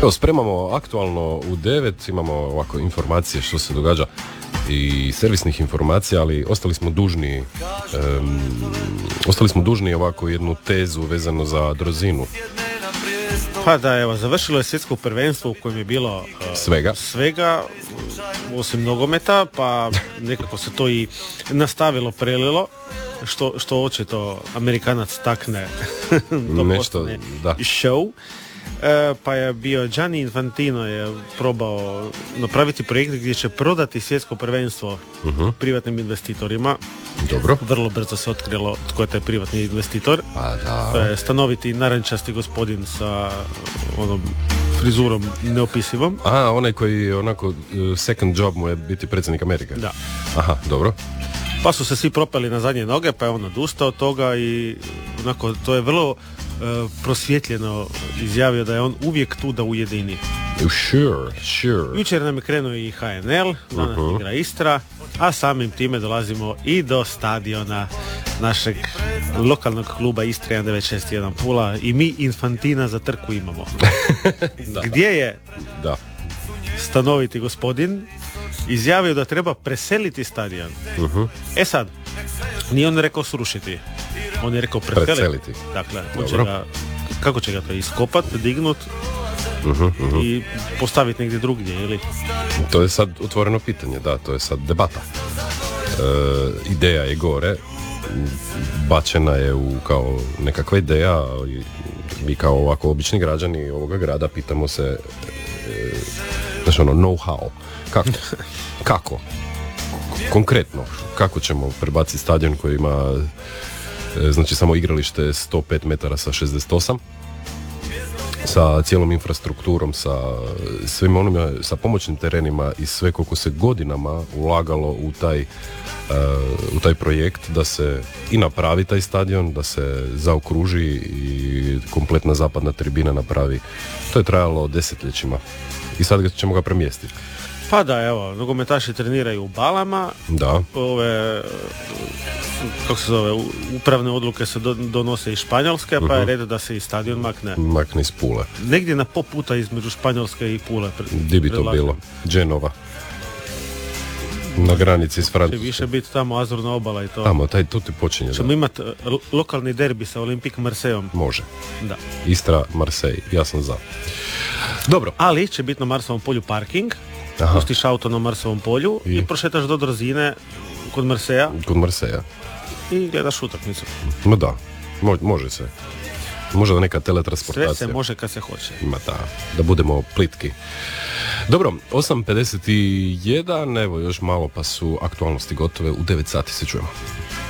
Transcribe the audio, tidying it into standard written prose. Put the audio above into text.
Evo, spremamo aktualno u 9, imamo ovako informacije što se događa i servisnih informacija, ali ostali smo dužni ovako jednu tezu vezano za Drozinu. Pa da, evo, završilo je svjetsko prvenstvo u kojem je bilo svega osim nogometa, pa nekako se to i nastavilo, prelilo, što očito Amerikanac takne to nešto, da. Show. Pa je bio Gianni Infantino je probao napraviti projekt gdje će prodati svjetsko prvenstvo privatnim investitorima. Dobro. Vrlo brzo se otkrilo tko je taj privatni investitor. Pa da. To je stanoviti narančasti gospodin sa onom frizurom neopisivom. A, onaj koji onako second job mu je biti predsjednik Amerike. Da. Aha, dobro. Pa su se svi propali na zadnje noge, pa je on odustao od toga i onako, to je vrlo prosvjetljeno izjavio da je on uvijek tu da ujedini. Sure. Jučer nam je krenuo i HNL, danas igra Istra, a samim time dolazimo i do stadiona našeg lokalnog kluba Istra 1961 Pula i mi Infantina za trku imamo. Gdje je stanoviti gospodin izjavio da treba preseliti stadion. Sad, nije on rekao srušiti, on je rekao preseliti. Dakle, kako će ga to iskopati, dignut i postaviti negdje drugdje, ili? To je sad otvoreno pitanje, da, to je sad debata. Ideja je gore, bačena je u kao nekakva ideja i mi kao ovako obični građani ovoga grada pitamo se znači know-how. Kako? Konkretno, kako ćemo prebaciti stadion koji ima znači samo igralište 105 metara sa 68, sa cijelom infrastrukturom, sa svim onima, sa pomoćnim terenima i sve koliko se godinama ulagalo u taj projekt da se i napravi taj stadion, da se zaokruži i kompletna zapadna tribina napravi. To je trajalo desetljećima i sad ćemo ga premjestiti. Pa da, evo, nogometaši treniraju u balama. Da. Ove, kako se zove, upravne odluke se donose iz Španjolske, pa je red da se i stadion makne iz Pule. Negdje na puta između Španjolske i Pule. Di bi to bilo? Genova. Na granici s Francuskom. Će više biti tamo Azurna obala i to. Tamo, tu ti počinje. Ćemo imati lokalni derbi sa Olympique Marseillom. Može. Da. Istra, Marseille, ja sam za. Dobro. Ali će biti na Marsovom polju parking. Pustiš auto na Marsovom polju i prošetaš do Drozine kod Marseja i gledaš utakmicu. No da, može se. Možda neka teletransportacija. Sve se može kad se hoće. Da budemo plitki. Dobro, 8:51, evo još malo pa su aktualnosti gotove, u 9 sati se čujemo.